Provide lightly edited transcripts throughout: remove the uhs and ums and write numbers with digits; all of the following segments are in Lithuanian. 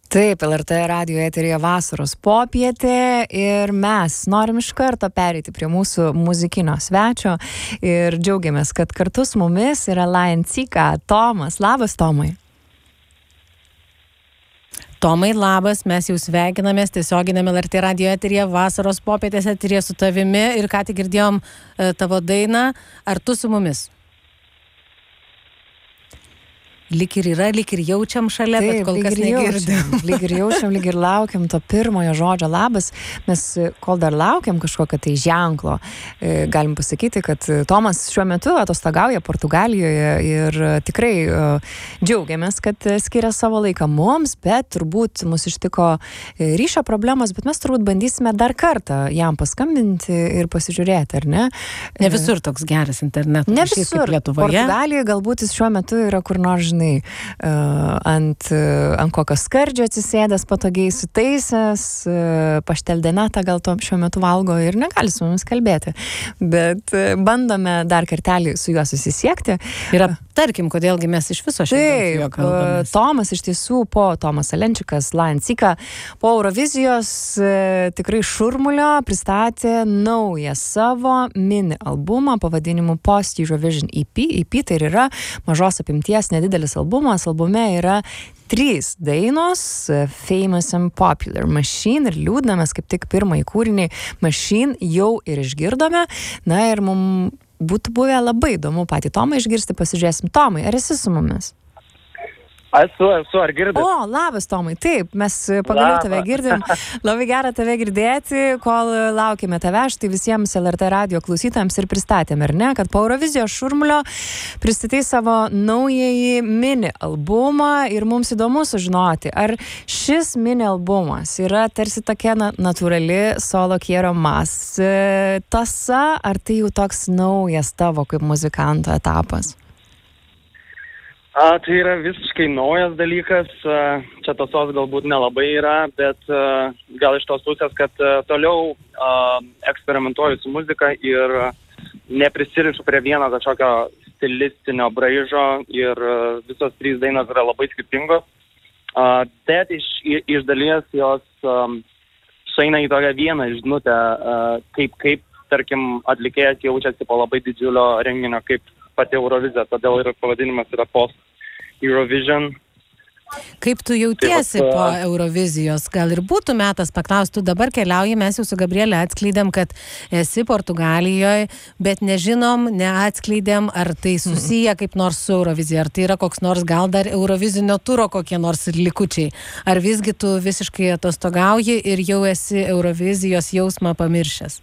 Taip, LRT radijo eteryje vasaros popietė ir mes norim iš karto pereiti prie mūsų muzikinio svečio ir džiaugiamės, kad kartu su mumis yra Lion Cika Tomas. Labas, Tomai. Tomai, labas, mes jau sveikinamės tiesioginėme LRT radijo eteryje vasaros popietės eteryje su tavimi ir ką tik girdėjom tavo dainą. Ar tu su mumis? Lyg ir yra, lyg ir jaučiam šalia, taip, bet kol kas negirdim. Lyg ir jaučiam, lyg ir laukiam to pirmojo žodžio labas. Mes kol dar laukiam kažkokio tai ženklo, galim pasakyti, kad Tomas šiuo metu atostogauja Portugalijoje ir tikrai džiaugiamės, kad skiria savo laiką mums, bet turbūt mus ištiko ryšio problemos, bet mes turbūt bandysime dar kartą jam paskambinti ir pasižiūrėti, ar ne? Ne visur toks geras internetas. Ne visur. Portugalijoje galbūt jis šiuo metu yra kur nors, ant kokio skardžio atsisėdęs, patogiai sutaisęs, pašteldenatą gal to šiuo metu valgo ir negali su mumis kalbėti. Bet bandome dar kartelį su juo susisiekti. Ir tarkim, kodėlgi mes iš viso šiandien su juo kalbamės. Tomas iš tiesų Tomas Alenčikas, Lion Cika, po Eurovizijos tikrai šurmulio pristatė naują savo mini albumą pavadinimu Post Eurovision EP. EP tai yra mažos apimties nedidelis albumas. Albume yra 3 dainos, Famous and Popular, Machine ir liūdna, mes kaip tik pirmąjį kūrinį Machine jau ir išgirdome. Na ir mums būtų buvę labai įdomu patį Tomą išgirsti, pasižiūrėsim. Tomai, ar esi su mumis? Esu, ar girdit? O, labas, Tomai, taip, mes pagaliau tave girdim. Labai gera tave girdėti, kol laukime tave, štai visiems LRT radio klausytojams ir pristatėm, ar ne, kad po Eurovizijos šurmulio pristatei savo naująjį mini albumą ir mums įdomu sužinoti, ar šis mini albumas yra tarsi tokia natūrali solo Quiero Más tąsa, ar tai jau toks naujas tavo kaip muzikanto etapas? Tai yra visiškai naujas dalykas, čia tąsos galbūt nelabai yra, bet gal iš tos pusės, kad toliau eksperimentuoju su muzika ir neprisirišu prie vieno kažkokio stilistinio braižo ir visos 3 dainos yra labai skirtingos, bet iš dalies jos sueina į tokią vieną žinutę, kaip tarkim atlikėjas jaučiasi po labai didžiulio renginio, kaip pati Eurovizija, todėl ir pavadinimas yra Post Eurovision. Kaip tu jautiesi po Eurovizijos? Gal ir būtų metas paklausti, tu dabar keliauji, mes jau su Gabrielė atskleidėm, kad esi Portugalijoje, bet nežinom, neatskleidėm, ar tai susiję kaip nors su Eurovizija, ar tai yra koks nors gal dar Eurovizinio turo kokie nors likučiai, ar visgi tu visiškai atostogauji ir jau esi Eurovizijos jausmą pamiršęs?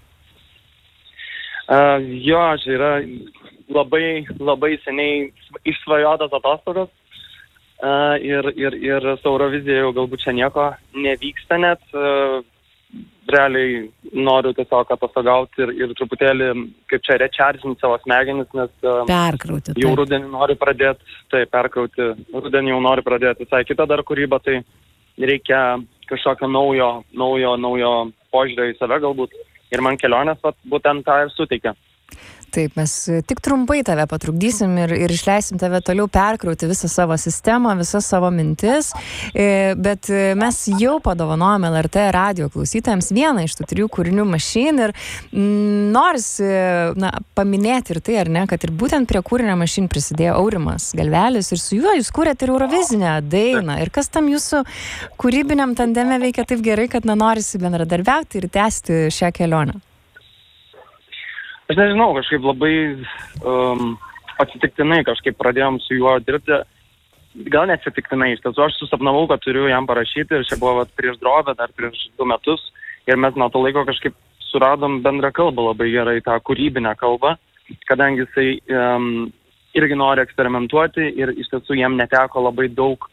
Jo, čia yra labai seniai išsvajotas atostogas ir su Eurovizija jau galbūt čia nieko nevyksta net. Realiai noriu tiesiog atostogauti ir truputėlį kaip čia recharginti savo smegenis, nes perkrauti, jau rudenį noriu pradėti, perkrauti, rudenį jau noriu pradėti visai kitą dar kūrybą, tai reikia kažkokio naujo požiūrio į save galbūt ir man kelionės būtent tą ir suteikia. Taip, mes tik trumpai tave patrukdysim ir išleisim tave toliau perkrauti visą savo sistemą, visas savo mintis, bet mes jau padovanojame LRT radio klausytojams vieną iš tų 3 kūrinių Machine ir norisi paminėti ir tai, ar ne, kad ir būtent prie kūrinio Machine prisidėjo Aurimas Galvelis ir su juo jūs kūrėt ir Eurovizinę dainą. Ir kas tam jūsų kūrybiniam tandeme veikia taip gerai, kad norisi bendradarbiauti ir tęsti šią kelionę? Aš nežinau, kažkaip labai atsitiktinai kažkaip pradėjom su juo dirbti. Gal neatsitiktinai, iš tiesų aš susapnavau, kad turiu jam parašyti ir čia buvo prieš Drovę, dar prieš 2 metus ir mes nuo to laiko kažkaip suradom bendrą kalbą labai gerai, tą kūrybinę kalbą, kadangi jisai irgi nori eksperimentuoti ir iš tiesų jam neteko labai daug